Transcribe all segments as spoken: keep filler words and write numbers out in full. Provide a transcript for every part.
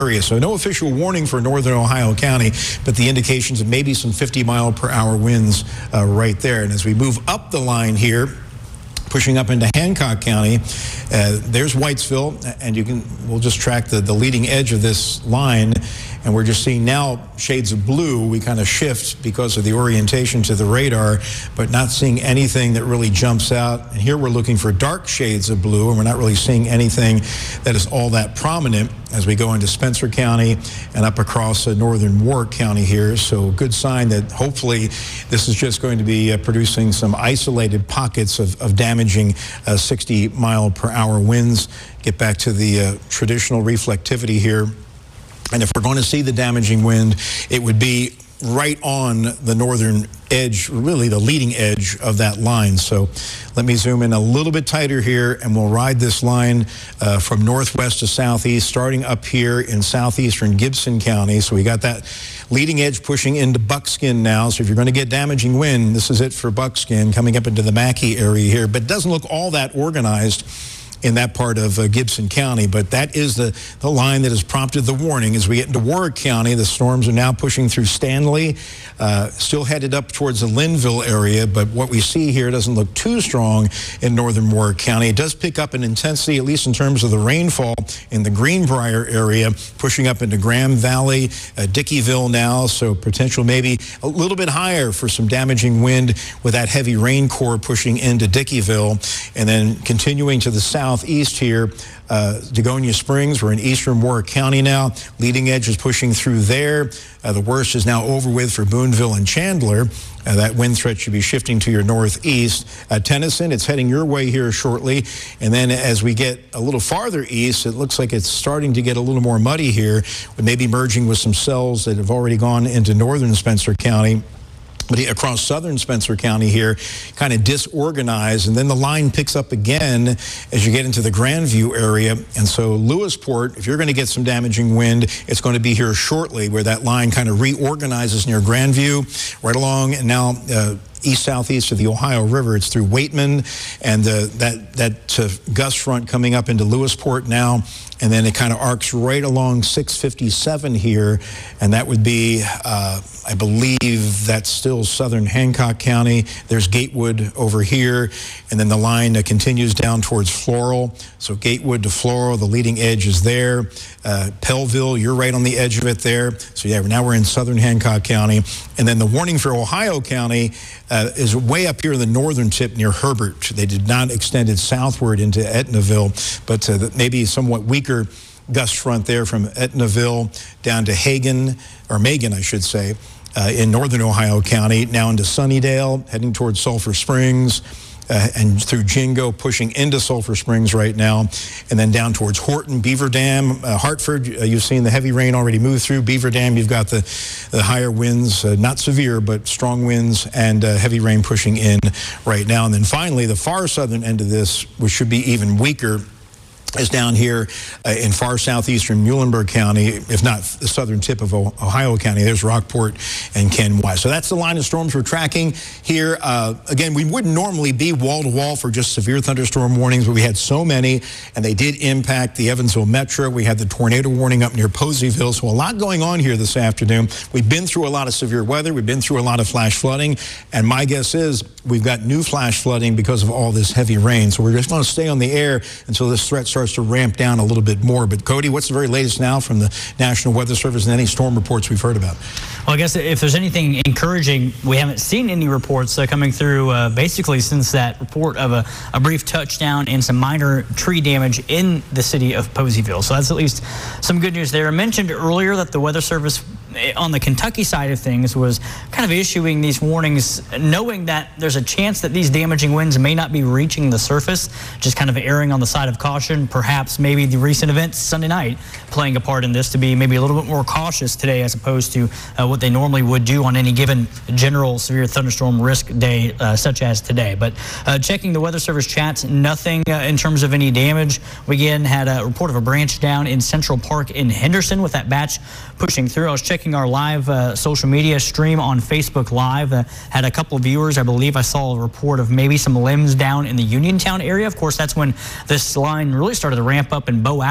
area. So no official warning for northern Ohio County, but the indications of maybe some fifty mile per hour winds uh, right there. And as we move up the line here, pushing up into Hancock County, uh, there's Whitesville, and you can, we'll just track the, the leading edge of this line, and we're just seeing now shades of blue. We kind of shift because of the orientation to the radar, but not seeing anything that really jumps out. And here we're looking for dark shades of blue, and we're not really seeing anything that is all that prominent as we go into Spencer County and up across uh, northern Warwick County here. So a good sign that hopefully this is just going to be uh, producing some isolated pockets of, of damaging uh, sixty mile per hour winds. Get back to the uh, traditional reflectivity here. And if we're going to see the damaging wind, it would be right on the northern edge, really the leading edge of that line. So let me zoom in a little bit tighter here, and we'll ride this line uh, from northwest to southeast, starting up here in southeastern Gibson County. So we got that leading edge pushing into Buckskin now. So if you're going to get damaging wind, this is it for Buckskin, coming up into the Mackey area here. But it doesn't look all that organized in that part of uh, Gibson County, but that is the, the line that has prompted the warning. As we get into Warwick County, the storms are now pushing through Stanley, uh, still headed up towards the Linville area, but what we see here doesn't look too strong in northern Warwick County. It does pick up in intensity, at least in terms of the rainfall in the Greenbrier area, pushing up into Graham Valley, uh, Dickeyville now, so potential maybe a little bit higher for some damaging wind with that heavy rain core pushing into Dickeyville, and then continuing to the south Southeast here, uh, Degonia Springs. We're in eastern Warwick County now. Leading edge is pushing through there. Uh, the worst is now over with for Boonville and Chandler. Uh, that wind threat should be shifting to your northeast. Uh, Tennyson, it's heading your way here shortly. And then as we get a little farther east, it looks like it's starting to get a little more muddy here, with maybe merging with some cells that have already gone into northern Spencer County. But across southern Spencer County here, kind of disorganized, and then the line picks up again as you get into the Grandview area. And so Lewisport, if you're going to get some damaging wind, it's going to be here shortly, where that line kind of reorganizes near Grandview, right along, and now uh, east-southeast of the Ohio River. It's through Waitman, and uh, that, that uh, gust front coming up into Lewisport now, and then it kind of arcs right along six fifty-seven here, and that would be, uh, I believe that's still southern Hancock County. There's Gatewood over here, and then the line uh, continues down towards Floral. So Gatewood to Floral, the leading edge is there. Uh, Pellville, you're right on the edge of it there. So yeah, now we're in southern Hancock County. And then the warning for Ohio County uh, is way up here in the northern tip near Herbert. They did not extend it southward into Etnaville, but uh, maybe somewhat weaker gust front there from Etnaville down to Hagen, or Megan, I should say, uh, in northern Ohio County, now into Sunnydale, heading towards Sulphur Springs, uh, and through Jingo, pushing into Sulphur Springs right now, and then down towards Horton, Beaver Dam, uh, Hartford. Uh, you've seen the heavy rain already move through Beaver Dam. You've got the, the higher winds, uh, not severe, but strong winds, and uh, heavy rain pushing in right now. And then finally, the far southern end of this, which should be even weaker, is down here uh, in far southeastern Muhlenberg County, if not the southern tip of Ohio County. There's Rockport and Kenway. So that's the line of storms we're tracking here. Uh, again, we wouldn't normally be wall-to-wall for just severe thunderstorm warnings, but we had so many, and they did impact the Evansville Metro. We had the tornado warning up near Poseyville, so a lot going on here this afternoon. We've been through a lot of severe weather. We've been through a lot of flash flooding, and my guess is we've got new flash flooding because of all this heavy rain. So we're just going to stay on the air until this threat starts to ramp down a little bit more. But Cody, what's the very latest now from the National Weather Service and any storm reports we've heard about? Well, I guess if there's anything encouraging, we haven't seen any reports uh, coming through uh, basically since that report of a, a brief touchdown and some minor tree damage in the city of Poseyville. So that's at least some good news there. I mentioned earlier that the Weather Service on the Kentucky side of things was kind of issuing these warnings, knowing that there's a chance that these damaging winds may not be reaching the surface, just kind of erring on the side of caution. Perhaps maybe the recent events Sunday night playing a part in this, to be maybe a little bit more cautious today as opposed to uh, what they normally would do on any given general severe thunderstorm risk day uh, such as today. But uh, checking the Weather Service chats, nothing uh, in terms of any damage. We again had a report of a branch down in Central Park in Henderson with that batch pushing through. I was checking our live uh, social media stream on Facebook Live. Uh, had a couple of viewers. I believe I saw a report of maybe some limbs down in the Uniontown area. Of course, that's when this line really started to ramp up and bow out.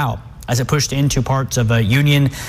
as it pushed into parts of uh, Union